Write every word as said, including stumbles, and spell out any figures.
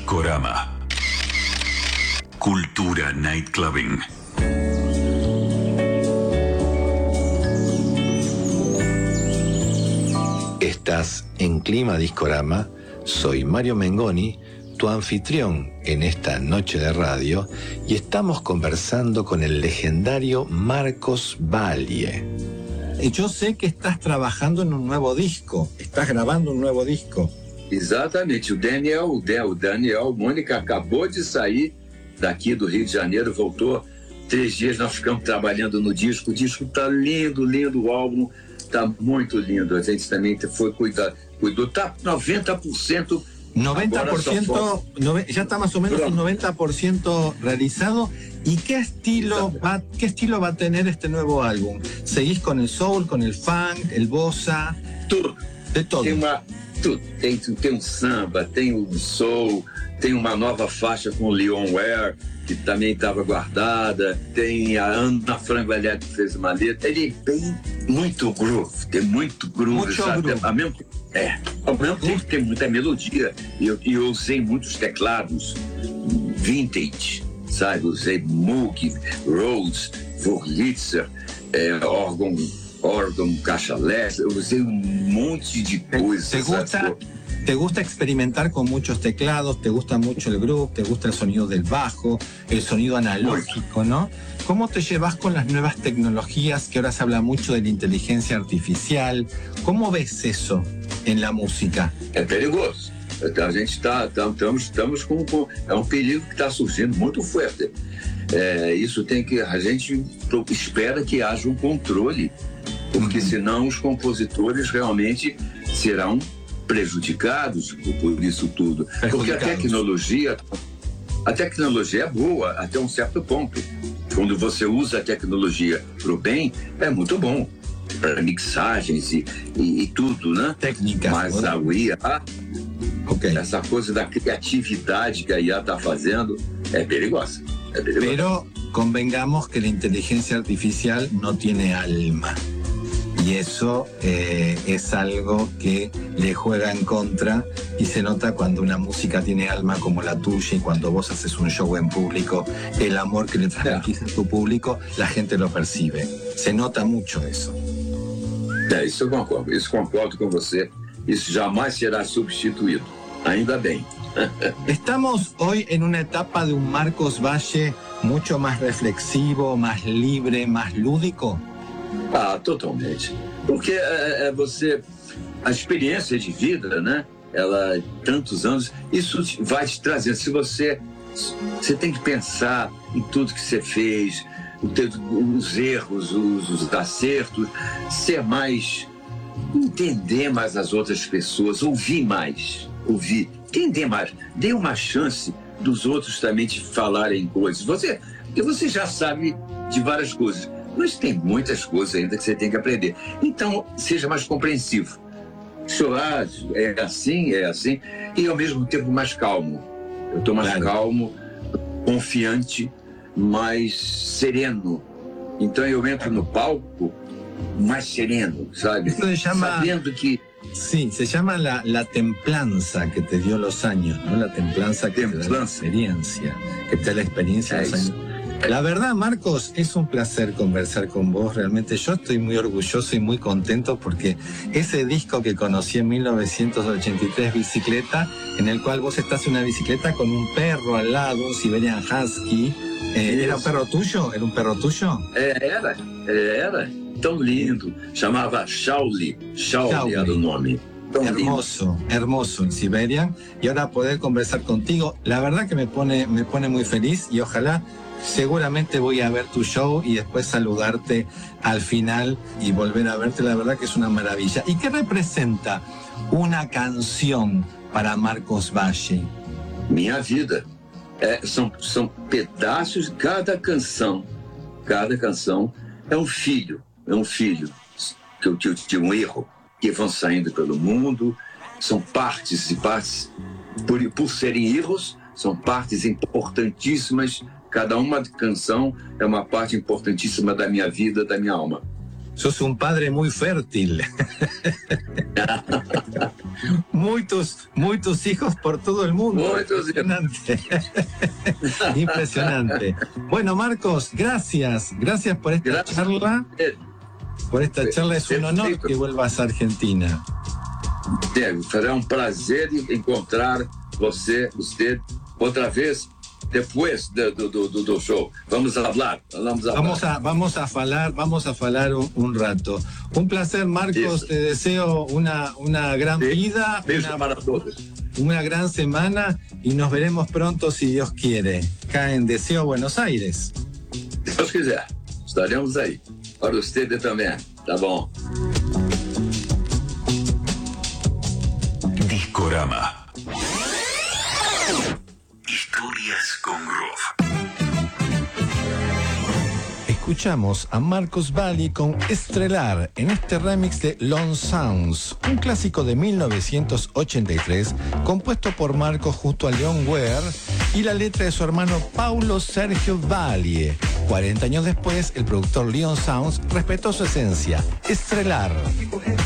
Discorama. Cultura Nightclubbing. Estás en Clima Discorama, soy Mario Mengoni, tu anfitrión en esta noche de radio, y estamos conversando con el legendario Marcos Valle. Y yo sé que estás trabajando en un nuevo disco, estás grabando un nuevo disco. Exatamente, o Daniel, o Daniel Mônica acabou de sair daqui do Rio de Janeiro, voltou três dias, nós ficamos trabalhando no disco, o disco tá lindo, lindo, o álbum tá muito lindo, a gente também foi cuidar, cuidou, tá noventa por cento noventa por ciento, nove, ya está más o menos un noventa por ciento realizado. ¿Y qué estilo, va, qué estilo va a tener este nuevo álbum? ¿Seguís con el soul, con el funk, el bossa? Tudo. De todo. Tem, uma, tudo. Tem, tem um samba, tem um soul, tem uma nova faixa com o Leon Ware, que também estava guardada, tem a Ana Frango Elétrico que fez uma letra. Ele é bem, muito groove, tem muito groove, muito sabe? Groove. Ao mesmo, é, ao mesmo tempo tem muita melodia. E eu, eu usei muitos teclados vintage, sabe? Usei Moog, Rhodes, Wurlitzer, é, órgão, órgão, caixa leste, eu usei um monte de coisas. ¿Te gusta, ¿Te gusta experimentar con muchos teclados? ¿Te gusta mucho el groove? ¿Te gusta el sonido del bajo? ¿El sonido analógico, no? ¿Cómo te llevas con las nuevas tecnologías, que ahora se habla mucho de la inteligencia artificial? ¿Cómo ves eso en la música? É perigoso. A gente está, estamos, estamos com, com, é um perigo que está surgindo muito forte. É, isso tem que, a gente espera que haja um controle, porque uhum. senão os compositores realmente serão prejudicados por isso tudo. Porque a tecnologia, a tecnologia é boa até um certo ponto. Quando você usa a tecnologia para o bem, é muito bom. Para mixagens e, e, e tudo, né? Técnica. Mas a I A, okay. essa coisa da criatividade que a I A está fazendo, é perigosa. É perigosa. Pero convengamos que la inteligencia artificial no tiene alma. Y eso eh, es algo que le juega en contra y se nota cuando una música tiene alma como la tuya y cuando vos haces un show en público, el amor que le transmitís a tu público, la gente lo percibe. Se nota mucho eso. É, isso eu concordo, isso concordo com você. Isso jamais será substituído. Ainda bem. Estamos hoy en una etapa de un Marcos Valle mucho más reflexivo, más libre, más lúdico. Ah, totalmente. Porque é, é você, a experiência de vida, né? Ela, tantos anos, isso vai te trazendo. Se você, você tem que pensar em tudo que você fez, os erros, os, os acertos, ser mais, entender mais as outras pessoas, ouvir mais, ouvir, entender mais, dê uma chance dos outros também te falarem coisas. Você, porque você já sabe de várias coisas, mas tem muitas coisas ainda que você tem que aprender. Então, seja mais compreensivo. Chorar é assim, é assim, e ao mesmo tempo mais calmo. Eu estou mais claro. calmo, confiante, mais sereno. Então eu entro no palco mais sereno, sabe? Isso se chama... Sabendo que... Sí, se llama la, la templanza que te dio los años, ¿no? La templanza que templanza. te da la experiencia, que te da la experiencia de los años. La verdad, Marcos, es un placer conversar con vos. Realmente yo estoy muy orgulloso y muy contento porque ese disco que conocí en mil novecientos ochenta y tres, Bicicleta, en el cual vos estás en una bicicleta con un perro al lado, un Siberian Husky. Eh, ¿Era un perro tuyo? ¿Era un perro tuyo? Era, era. Tão lindo. Chamava Shauli. Shauli era o nome. Hermoso, hermoso en Siberian. Y ahora poder conversar contigo, la verdad que me pone, me pone muy feliz y ojalá... Seguramente voy a ver tu show y después saludarte al final y volver a verte. La verdad que es una maravilla. ¿Y qué representa una canción para Marcos Valle? Minha vida. É, são, são pedaços de cada canção. Cada canção é um filho. É um filho que eu tive um erro, que vão saindo pelo mundo. São partes e partes. Por, por serem erros, são partes importantíssimas. Cada uma canção é uma parte importantíssima da minha vida, da minha alma. sos un padre muy fértil. Muchos, muchos hijos por todo el mundo. Muchos. Impresionante. Impresionante. Bueno, Marcos, gracias. Gracias por esta Gracias. charla. Por esta charla. Es un honor que vuelvas a Argentina. Diego, será um prazer encontrar você, você outra vez depois do, do, do, do show. Vamos falar, vamos falar. Vamos a, vamos a falar, vamos a falar un, un rato. Un placer, Marcos. Eso. Te deseo una, una gran Sí. vida, Beijo una, para todos. una gran semana y nos veremos pronto si Dios quiere. Acá en Deseo Buenos Aires. Deus quiser, estaremos aí. Para você também, tá bom? Discorama. Historias con Groove. Escuchamos a Marcos Valle con Estrelar en este remix de Lone Sounds, un clásico de mil novecientos ochenta y tres compuesto por Marcos junto a Leon Ware y la letra de su hermano Paulo Sergio Valle. cuarenta años después, el productor Leon Sounds respetó su esencia, Estrelar.